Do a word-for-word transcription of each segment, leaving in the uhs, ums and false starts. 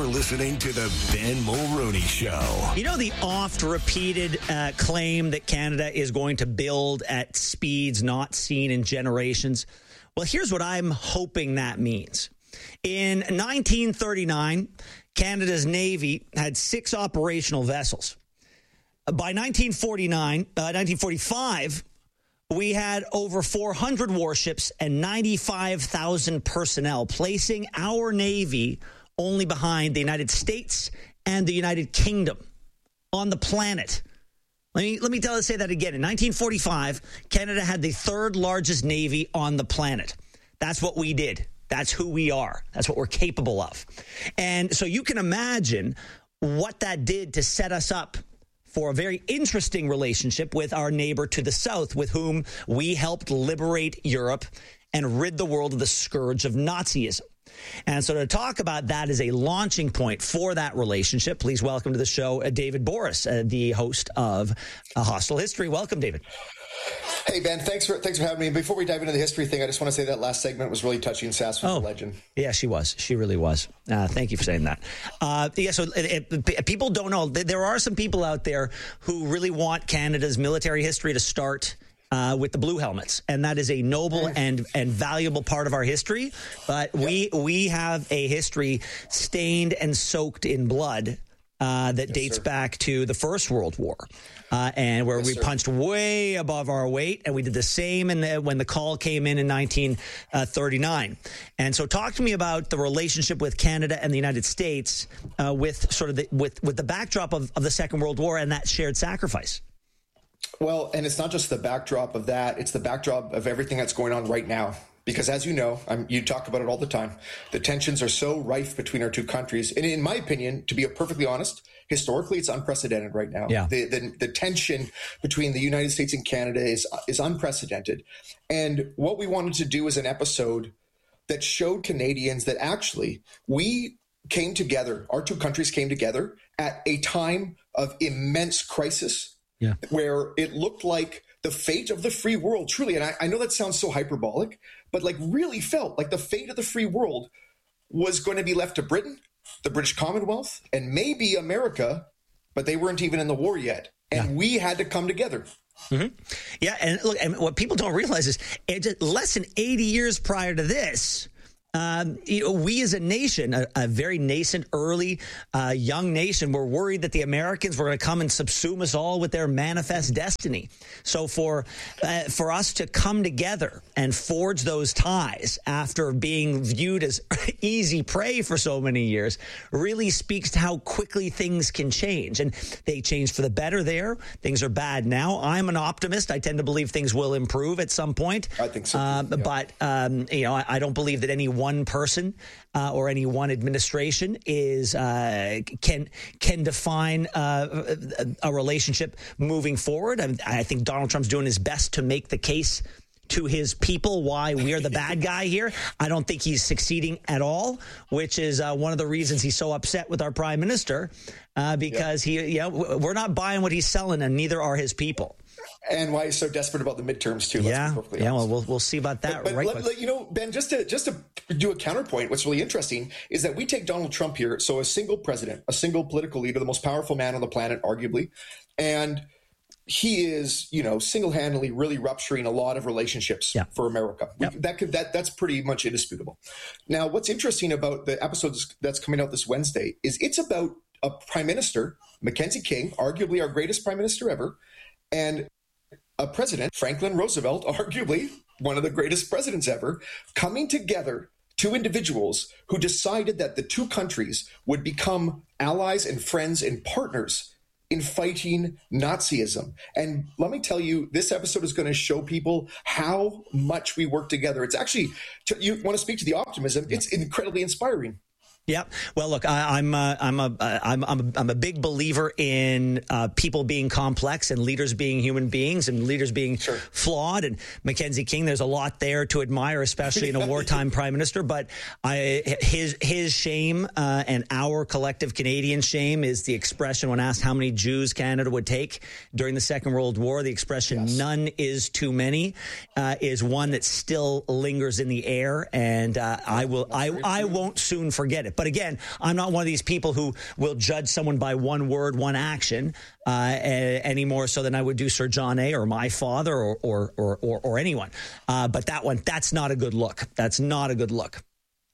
You're listening to the Ben Mulroney Show. You know the oft-repeated uh, claim that Canada is going to build at speeds not seen in generations? Well, here's what I'm hoping that means. In nineteen thirty-nine, Canada's Navy had six operational vessels. By nineteen forty-nine, uh, nineteen forty-five, we had over four hundred warships and ninety-five thousand personnel, placing our Navy only behind the United States and the United Kingdom on the planet. Let me let me tell say that again. In nineteen forty-five, Canada had the third largest Navy on the planet. That's what we did. That's who we are. That's what we're capable of. And so you can imagine what that did to set us up for a very interesting relationship with our neighbor to the south, with whom we helped liberate Europe and rid the world of the scourge of Nazism. And so to talk about that as a launching point for that relationship, please welcome to the show uh, David Borys, uh, the host of A Hostile History. Welcome, David. Hey, Ben, thanks for thanks for having me. Before we dive into the history thing, I just want to say that last segment was really touching. Sass was oh, a legend. Yeah, she was. She really was. Uh, thank you for saying that. Uh, yeah, so it, it, people don't know. There are some people out there who really want Canada's military history to start Uh, with the blue helmets, and that is a noble and and valuable part of our history. But we we have a history stained and soaked in blood uh, that yes, dates sir. back to the First World War, uh, and where yes, we sir. punched way above our weight, and we did the same in the, when the call came in in nineteen thirty-nine. And so, talk to me about the relationship with Canada and the United States, uh, with sort of the, with with the backdrop of, of the Second World War and that shared sacrifice. Well, and it's not just the backdrop of that, it's the backdrop of everything that's going on right now. Because as you know, I'm, you talk about it all the time, the tensions are so rife between our two countries. And in my opinion, to be perfectly honest, historically, it's unprecedented right now. Yeah. The, the, the tension between the United States and Canada is, is unprecedented. And what we wanted to do is an episode that showed Canadians that actually we came together, our two countries came together at a time of immense crisis. Yeah. Where it looked like the fate of the free world, truly, and I, I know that sounds so hyperbolic, but like really felt like the fate of the free world was going to be left to Britain, the British Commonwealth, and maybe America, but they weren't even in the war yet. And yeah. we had to come together. Mm-hmm. Yeah, and look, and what people don't realize is it's less than eighty years prior to this, Um, you know, we as a nation, a, a very nascent, early, uh, young nation, were worried that the Americans were going to come and subsume us all with their manifest destiny. So for uh, for us to come together and forge those ties after being viewed as easy prey for so many years really speaks to how quickly things can change. And they change for the better there. Things are bad now. I'm an optimist. I tend to believe things will improve at some point. I think so. Uh, yeah. But, um, you know, I, I don't believe that any one person uh, or any one administration is uh, can can define uh, a relationship moving forward. I, I think Donald Trump's doing his best to make the case to his people why we're the bad guy here. I don't think he's succeeding at all, which is uh, one of the reasons he's so upset with our prime minister, uh, because yeah. he, yeah, we're not buying what he's selling, and neither are his people. And why he's so desperate about the midterms too. Let's yeah, be yeah. Well, we'll we'll see about that. But, but right, let, let, you know, Ben, just to just to do a counterpoint, what's really interesting is that we take Donald Trump here, so a single president, a single political leader, the most powerful man on the planet, arguably, and he is, you know, single-handedly really rupturing a lot of relationships yeah. for America. Yep. We, that could that that's pretty much indisputable. Now, what's interesting about the episode that's coming out this Wednesday is it's about a prime minister, Mackenzie King, arguably our greatest prime minister ever, and a president, Franklin Roosevelt, arguably one of the greatest presidents ever, coming together, two individuals who decided that the two countries would become allies and friends and partners in fighting Nazism. And let me tell you, this episode is going to show people how much we work together. It's actually, you want to speak to the optimism, it's incredibly inspiring. Yep. Well, look, I, I'm uh, I'm a I'm I'm a, I'm a big believer in uh, people being complex and leaders being human beings and leaders being sure. flawed. And Mackenzie King, there's a lot there to admire, especially in a wartime prime minister. But I, his his shame uh, and our collective Canadian shame is the expression when asked how many Jews Canada would take during the Second World War. The expression yes. "none is too many" uh, is one that still lingers in the air, and uh, I will I I won't soon forget it. it. But again, I'm not one of these people who will judge someone by one word, one action, uh, any more so than I would do Sir John A. or my father or or or, or, or anyone. Uh, but that one, that's not a good look. That's not a good look.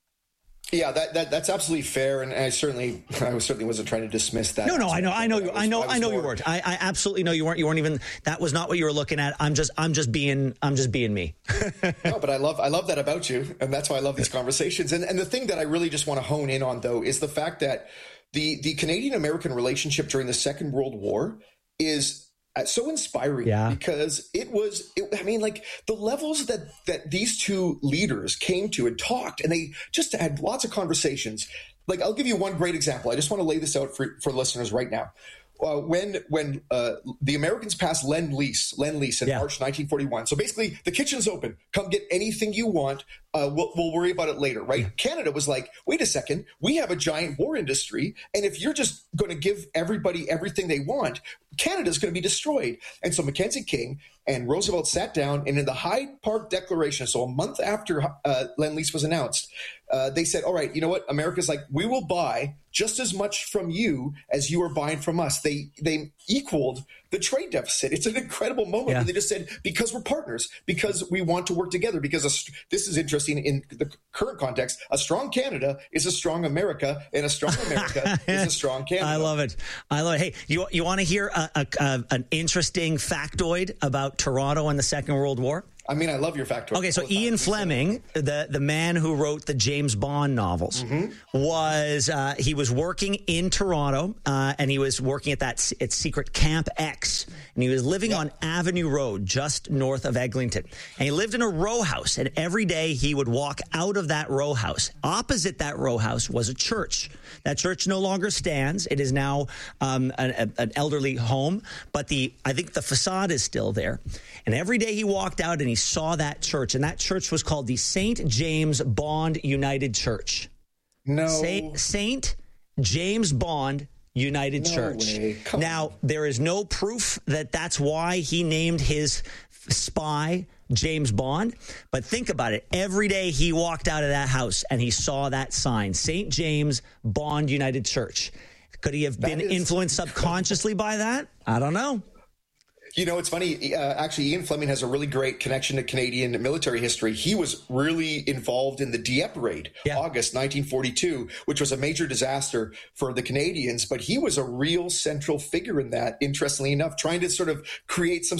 Yeah, that, that that's absolutely fair, and I certainly I certainly wasn't trying to dismiss that. No, no, I know, I know, you, I know, I know more, you weren't. I, I absolutely know you weren't. You weren't even. That was not what you were looking at. I'm just, I'm just being, I'm just being me. No, but I love, I love that about you, and that's why I love these conversations. And and the thing that I really just want to hone in on, though, is the fact that the the Canadian-American relationship during the Second World War is so inspiring, yeah. because it was, it, I mean, like the levels that, that these two leaders came to and talked, and they just had lots of conversations. Like, I'll give you one great example. I just want to lay this out for, for listeners right now. Uh, when when uh, the Americans passed Lend-Lease, Lend-Lease in yeah. March nineteen forty-one. So basically, the kitchen's open. Come get anything you want. Uh, we'll, we'll worry about it later, right? Yeah. Canada was like, wait a second. We have a giant war industry. And if you're just going to give everybody everything they want, Canada's going to be destroyed. And so Mackenzie King and Roosevelt sat down, and in the Hyde Park Declaration, so a month after uh, Lend-Lease was announced, uh, they said, all right, you know what? America's like, we will buy just as much from you as you are buying from us. They they equaled the trade deficit. It's an incredible moment. Yeah. And they just said, because we're partners, because we want to work together, because a, this is interesting in the current context. A strong Canada is a strong America, and a strong America is a strong Canada. I love it. I love it. Hey, you, you want to hear a, a, a, an interesting factoid about Toronto and the Second World War? I mean, I love your factoid. Okay, so Ian Fleming, the, the man who wrote the James Bond novels, mm-hmm. was uh, he was working in Toronto, uh, and he was working at that at Secret Camp X, and he was living yep. on Avenue Road, just north of Eglinton. And he lived in a row house, and every day he would walk out of that row house. Opposite that row house was a church. That church no longer stands. It is now um, an, an elderly home, but the I think the facade is still there. And every day he walked out and he saw that church, and that church was called the Saint James Bond United Church. No. Saint James Bond United no Church. Way. Come now, on. There is no proof that that's why he named his spy James Bond, but think about it. Every day he walked out of that house and he saw that sign, Saint James Bond United Church. Could he have been influenced subconsciously by that? I don't know. You know, it's funny. Uh, actually, Ian Fleming has a really great connection to Canadian military history. He was really involved in the Dieppe raid, yeah. August nineteen forty-two, which was a major disaster for the Canadians. But he was a real central figure in that, interestingly enough, trying to sort of create some